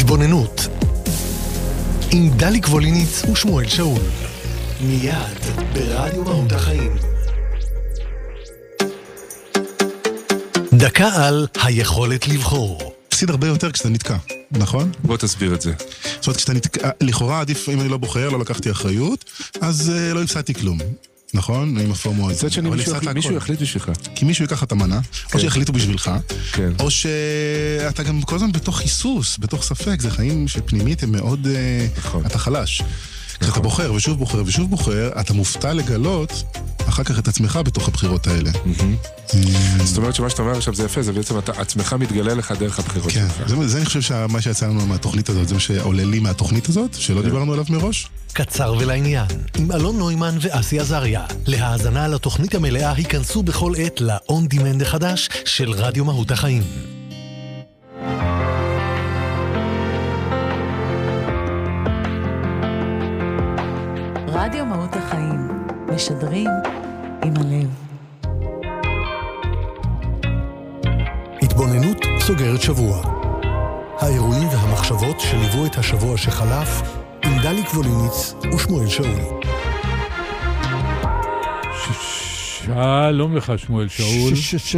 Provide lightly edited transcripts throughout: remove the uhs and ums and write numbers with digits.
התבוננות עם דליק ווליניץ ושמואל שאול, מיד ברדיו מהות החיים. דקה על היכולת לבחור. תפסיד הרבה יותר כשאתה נתקע, נכון? בוא תסביר את זה. זאת אומרת, כשאתה נתקע, לכאורה עדיף אם אני לא בוחר, לא לקחתי אחריות, אז לא הפסדתי כלום. נכון? עם הפורמו הזה. זאת שאני מישהו יחליט בשבילך. כי מישהו ייקח את המנה, או שיחליטו בשבילך, כן. או שאתה גם כל הזמן בתוך חיסוס, בתוך ספק, זה חיים שפנימית הם מאוד, אתה חלש. כשאתה בוחר ושוב בוחר ושוב בוחר, אתה מופתע לגלות אחר כך את עצמך בתוך הבחירות האלה. זאת אומרת שמה שאתה אומר עכשיו זה יפה, זה בעצם עצמך מתגלה לך דרך הבחירות שלך. כן, זה אני חושב שמה שיצא לנו מהתוכנית הזאת, זה מה שעולה לי מהתוכנית הזאת, שלא דיברנו עליו מראש. קצר ולעניין, עם אלון נוימן ואסי עזריה. להאזנה לתוכנית המלאה היכנסו בכל עת ל-On Demand החדש של רדיו מהות החיים. רדיו מהות החיים, משדרים עם הלב. התבוננות סוגרת שבוע. האירועים והמחשבות שליוו את השבוע שחלף עם דליק ווליניץ ושמואל שאול. שלום לך שמואל שאול.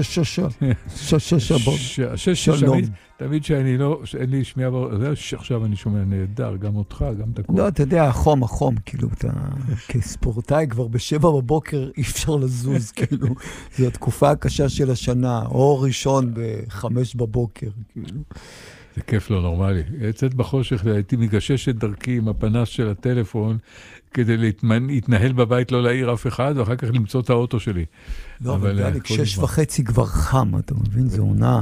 שלום. תמיד שאני לא, אין לי שמיעה, עכשיו אני שומע נהדר, גם אותך, גם את הכל. לא, אתה יודע, החום, כאילו, אתה כספורטאי כבר ב7 בבוקר אי אפשר לזוז, כאילו, זו התקופה הקשה של השנה, או ראשון ב5 בבוקר, כאילו. זה כיף לא נורמלי. יצאת בחושך, הייתי מגשש את דרכי עם הפנס של הטלפון, כדי להתנהל בבית, לא להעיר אף אחד, ואחר כך למצוא את האוטו שלי. לא, אבל 6:30 כבר חם, אתה מבין? זה עונה...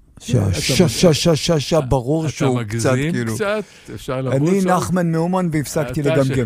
ברור שהוא קצת, כאילו. אפשר לבוא אני נחמן מאומן והפסקתי לגמגם.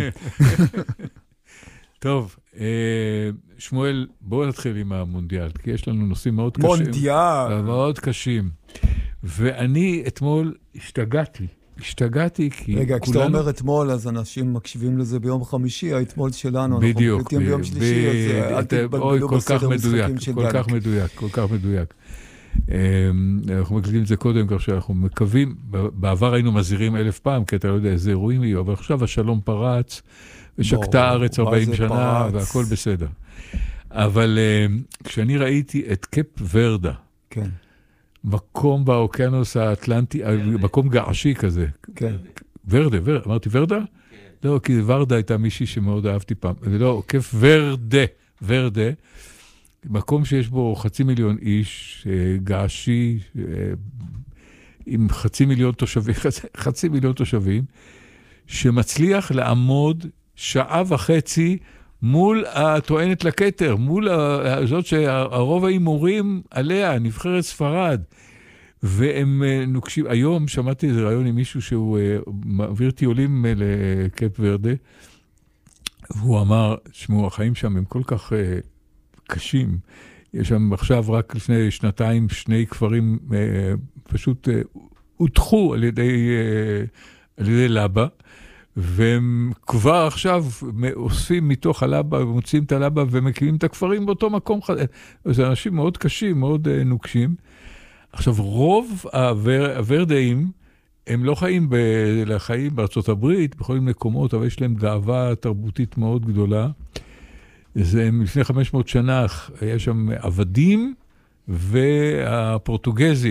טוב, שמואל, בואו נתחיל עם המונדיאל, כי יש לנו נושאים מאוד קשים. מונדיאל. מאוד קשים. ואני אתמול השתגעתי כי... רגע, כשאתה אומר אתמול, אז אנשים מקשיבים לזה ביום חמישי, האתמול שלנו, אנחנו מקליטים ביום שלישי, אז אל תתבלבלו בסדר משחקים של דליק. כל כך מדויק. אנחנו מקליטים את זה קודם, כך שאנחנו מקווים, בעבר היינו מזהירים 1000 פעם, כי אתה לא יודע איזה אירועים יהיו, אבל עכשיו השלום פרץ, ושקטה הארץ 40 שנה, והכל בסדר. אבל כשאני ראיתי את קפ ורדה, כן. מקום באוקיינוס האטלנטי, מקום געשי כזה. כן. ורדה, אמרתי ורדה? לא, כי ורדה הייתה מישהי שמאוד אהבתי פעם. לא, קפ ורדה, מקום שיש בו 500,000 איש, געשי, עם 500,000 תושבים, שמצליח לעמוד 1.5 שעה מול הטוענת לכתר, מול זאת שהרוב האימורים עליה, נבחרת ספרד, והם נוקשים. היום שמעתי איזה רעיון עם מישהו שהוא מעביר טיולים לקפ ורדה, והוא אמר, שמעו, החיים שם הם כל כך קשים. יש שם עכשיו רק לפני 2 2 כפרים פשוט הותחו על ידי לבה, והם כבר עכשיו אוספים מתוך הלבה, ומוצאים את הלבה, ומקימים את הכפרים באותו מקום. זה אנשים מאוד קשים, מאוד נוקשים. עכשיו, רוב הוורדאים, הם לא חיים בארצות הברית, בכל מיני מקומות, אבל יש להם גאווה תרבותית מאוד גדולה. זה לפני 500 שנה, היה שם עבדים, והפורטוגזים,